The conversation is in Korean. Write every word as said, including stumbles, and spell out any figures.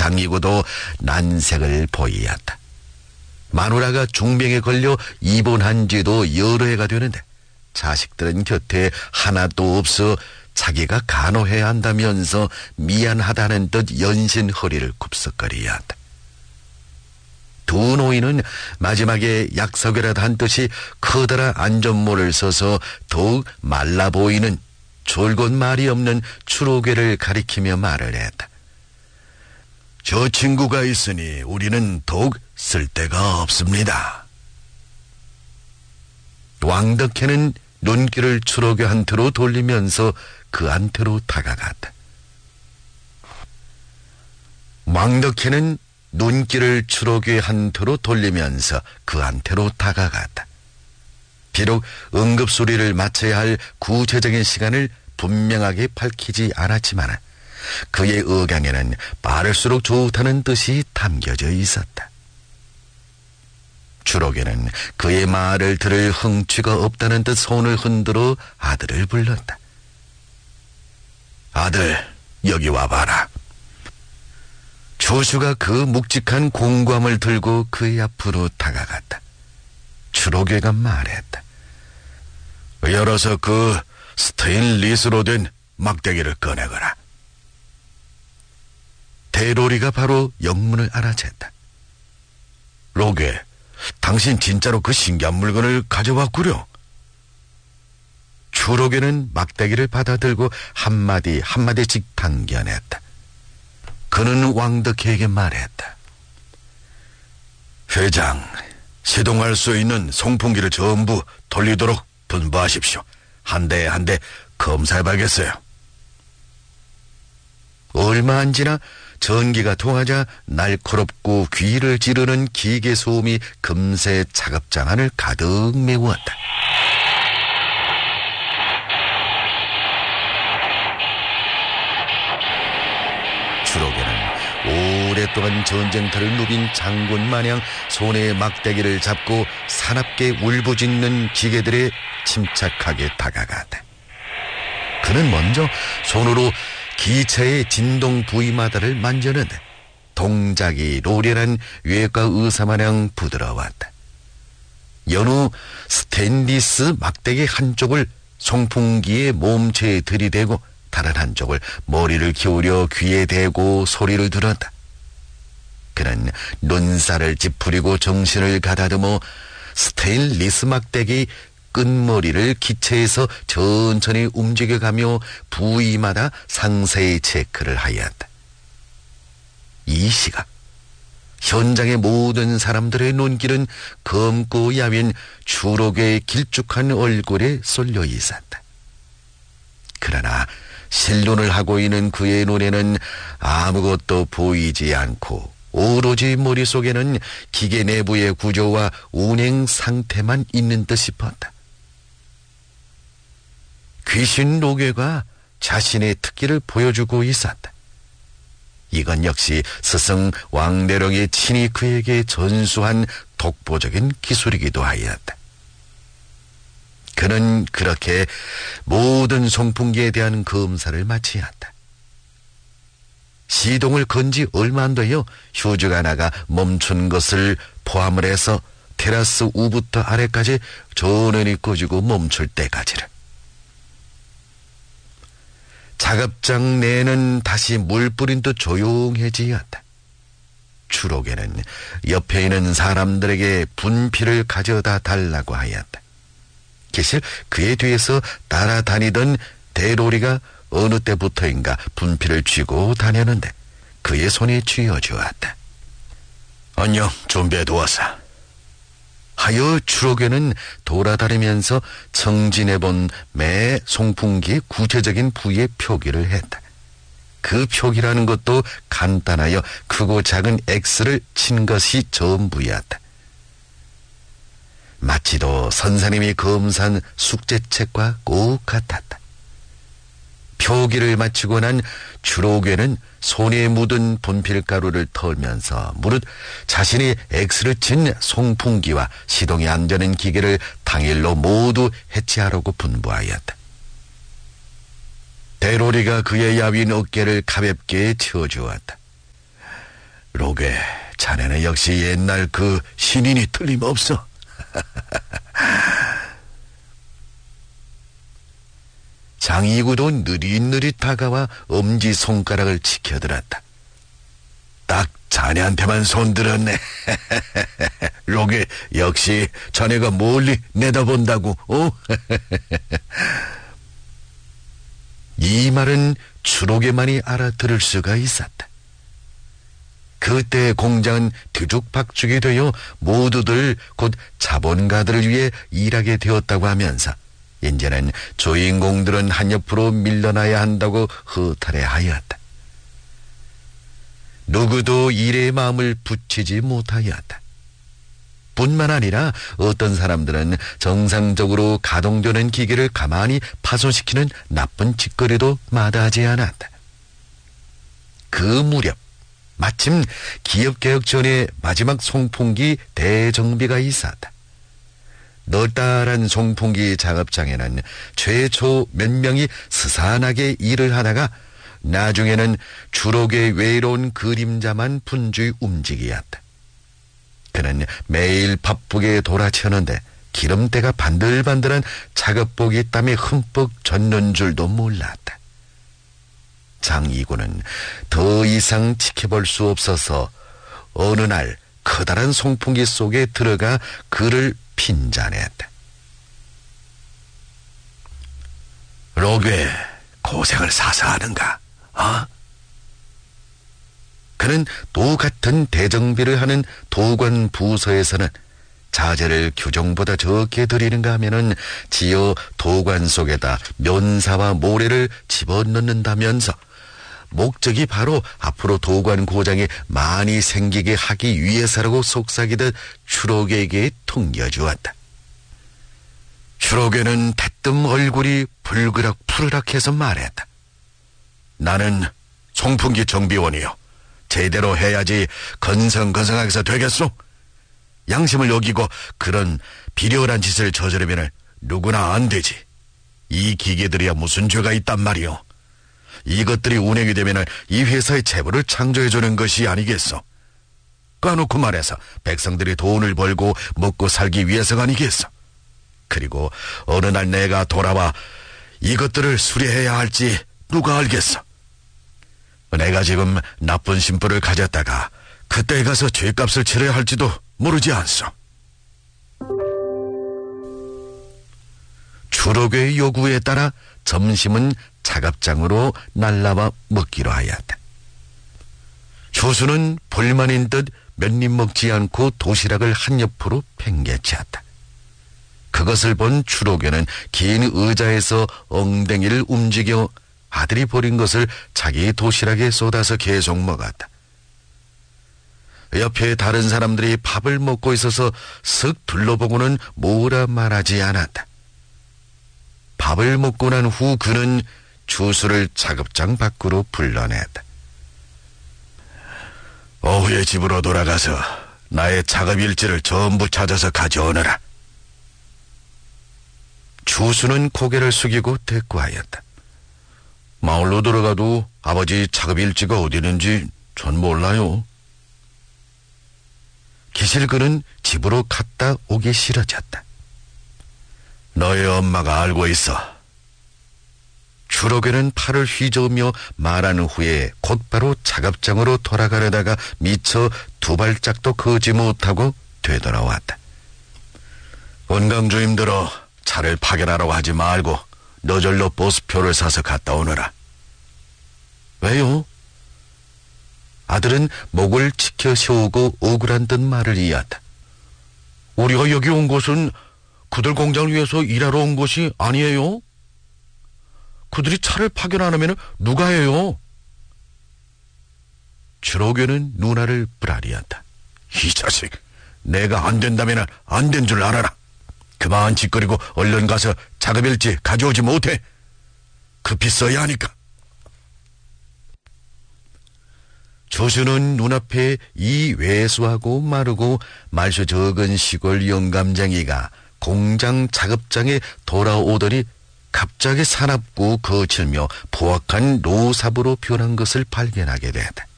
장이고도 난색을 보이었다. 마누라가 중병에 걸려 입원한 지도 여러 해가 되는데 자식들은 곁에 하나도 없어 자기가 간호해야 한다면서 미안하다는 듯 연신 허리를 굽석거리었다. 두 노인은 마지막에 약속이라도 한 듯이 커다란 안전모를 써서 더욱 말라 보이는 줄곧 말이 없는 추로괴를 가리키며 말을 했다. 저 친구가 있으니 우리는 더욱 쓸데가 없습니다. 왕덕회는 눈길을 추로괴 한테로 돌리면서 그 한테로 다가갔다. 왕덕회는 눈길을 추로괴 한테로 돌리면서 그 한테로 다가갔다. 비록 응급소리를 마쳐야 할 구체적인 시간을 분명하게 밝히지 않았지만 그의 의강에는 빠를수록 좋다는 뜻이 담겨져 있었다. 추로괴는 그의 말을 들을 흥취가 없다는 듯 손을 흔들어 아들을 불렀다. 아들, 여기 와봐라. 조슈가 그 묵직한 공구함을 들고 그의 앞으로 다가갔다. 추로괴가 말했다. 열어서 그 스테인리스로 된 막대기를 꺼내거라. 대로리가 바로 영문을 알아챘다. 로괴, 당신 진짜로 그 신기한 물건을 가져왔구려. 추로괴는 막대기를 받아들고 한마디 한마디씩 단견했다. 그는 왕덕회에게 말했다. 회장, 시동할 수 있는 송풍기를 전부 돌리도록 분부하십시오. 한 대 한 대 검사해봐야겠어요. 얼마 안 지나 전기가 통하자 날카롭고 귀를 찌르는 기계 소음이 금세 작업장 안을 가득 메웠다. 추로괴는 오랫동안 전쟁터를 누빈 장군 마냥 손에 막대기를 잡고 사납게 울부짖는 기계들에 침착하게 다가갔다. 그는 먼저 손으로 기체의 진동 부위마다를 만졌는데 동작이 노련한 외과 의사 마냥 부드러웠다. 연후 스테인리스 막대기 한쪽을 송풍기의 몸체에 들이대고 다른 한쪽을 머리를 기울여 귀에 대고 소리를 들었다. 그는 눈살을 찌푸리고 정신을 가다듬어 스테인리스 막대기 끝머리를 기체에서 천천히 움직여가며 부위마다 상세히 체크를 하였다. 이 시각 현장의 모든 사람들의 눈길은 검고 야윈 추로괴의 길쭉한 얼굴에 쏠려 있었다. 그러나 실눈을 하고 있는 그의 눈에는 아무것도 보이지 않고 오로지 머릿속에는 기계 내부의 구조와 운행 상태만 있는 듯 싶었다. 귀신 로괴가 자신의 특기를 보여주고 있었다. 이건 역시 스승 왕대령이 친히 그에게 전수한 독보적인 기술이기도 하였다. 그는 그렇게 모든 송풍기에 대한 검사를 마치었다. 시동을 건 지 얼마 안 되어 휴지가 나가 멈춘 것을 포함을 해서 테라스 우부터 아래까지 전원이 꺼지고 멈출 때까지를. 작업장 내는 다시 물 뿌린 듯 조용해지었다. 추로괴는 옆에 있는 사람들에게 분필을 가져다 달라고 하였다. 기실 그의 뒤에서 따라다니던 대로리가 어느 때부터인가 분필을 쥐고 다녔는데 그의 손에 쥐어주었다. 안녕, 준비해두었어. 하여 추로괴는 돌아다니면서 청진해본 매 송풍기의 구체적인 부위의 표기를 했다. 그 표기라는 것도 간단하여 크고 작은 X를 친 것이 전부였다. 마치도 선생님이 검사한 숙제책과 꼭 같았다. 표기를 마치고 난 추로괴는 손에 묻은 분필가루를 털면서 무릇 자신이 X를 친 송풍기와 시동이 안 되는 기계를 당일로 모두 해체하라고 분부하였다. 대로리가 그의 야윈 어깨를 가볍게 채워주었다. 로게, 자네는 역시 옛날 그 신인이 틀림없어. 장이구도 느릿느릿 다가와 엄지손가락을 치켜들었다. 딱 자네한테만 손들었네. 로게, 역시 자네가 멀리 내다본다고. 어? 이 말은 추록에만이 알아들을 수가 있었다. 그때 공장은 뒤죽박죽이 되어 모두들 곧 자본가들을 위해 일하게 되었다고 하면서 이제는 주인공들은 한옆으로 밀려나야 한다고 허탈해하였다. 누구도 일에 마음을 붙이지 못하였다. 뿐만 아니라 어떤 사람들은 정상적으로 가동되는 기계를 가만히 파손시키는 나쁜 짓거리도 마다하지 않았다. 그 무렵 마침 기업개혁 전에 마지막 송풍기 대정비가 있었다. 널따란 송풍기 작업장에는 최초 몇 명이 스산하게 일을 하다가 나중에는 추록의 외로운 그림자만 분주히 움직이었다. 그는 매일 바쁘게 돌아쳤는데 기름때가 반들반들한 작업복이 땀에 흠뻑 젖는 줄도 몰랐다. 장이구는 더 이상 지켜볼 수 없어서 어느 날 커다란 송풍기 속에 들어가 그를 핀잔했다. 로게, 고생을 사서 하는가? 어? 그는 똑같은 대정비를 하는 도관 부서에서는 자재를 규정보다 적게 들이는가 하면은 지어 도관 속에다 면사와 모래를 집어넣는다면서 목적이 바로 앞으로 도관 고장이 많이 생기게 하기 위해서라고 속삭이듯 추록에게 통겨주었다. 추록에는 대뜸 얼굴이 불그락 푸르락해서 말했다. 나는 송풍기 정비원이요. 제대로 해야지 건성건성하게서 되겠소? 양심을 여기고 그런 비련한 짓을 저지르면 누구나 안 되지. 이 기계들이야 무슨 죄가 있단 말이오. 이것들이 운행이 되면 이 회사의 재벌을 창조해주는 것이 아니겠소. 까놓고 말해서 백성들이 돈을 벌고 먹고 살기 위해서가 아니겠소. 그리고 어느 날 내가 돌아와 이것들을 수리해야 할지 누가 알겠소. 내가 지금 나쁜 심부를 가졌다가 그때 가서 죄값을 치러야 할지도 모르지 않소. 추록의 요구에 따라 점심은 작업장으로 날라와 먹기로 하였다. 조수는 볼만인 듯 몇 입 먹지 않고 도시락을 한 옆으로 팽개쳤다. 그것을 본 추록에는 긴 의자에서 엉덩이를 움직여 아들이 버린 것을 자기 도시락에 쏟아서 계속 먹었다. 옆에 다른 사람들이 밥을 먹고 있어서 쓱 둘러보고는 뭐라 말하지 않았다. 밥을 먹고 난 후 그는 주수를 작업장 밖으로 불러냈다. 오후에 집으로 돌아가서 나의 작업 일지를 전부 찾아서 가져오너라. 주수는 고개를 숙이고 대꾸하였다. 마을로 들어가도 아버지 작업 일지가 어디 있는지 전 몰라요. 기실 그는 집으로 갔다 오기 싫어졌다. 너의 엄마가 알고 있어. 추록에는 팔을 휘저으며 말한 후에 곧바로 작업장으로 돌아가려다가 미처 두 발짝도 걷지 못하고 되돌아왔다. 원강주임들어 차를 파견하라고 하지 말고 너절로 버스표를 사서 갔다 오너라. 왜요? 아들은 목을 치켜 세우고 억울한 듯 말을 이었다. 우리가 여기 온 곳은 그들 공장을 위해서 일하러 온 것이 아니에요? 그들이 차를 파견 안 하면 누가 해요? 추록에는 누나를 브라리한다. 이 자식, 내가 안 된다면 안 된 줄 알아라. 그만 짓거리고 얼른 가서 작업일지 가져오지 못해. 급히 써야 하니까. 조수는 눈앞에 이 왜소하고 마르고 말수 적은 시골 영감쟁이가 공장 작업장에 돌아오더니 갑자기 사납고 거칠며 포악한 노삽으로 변한 것을 발견하게 되었다.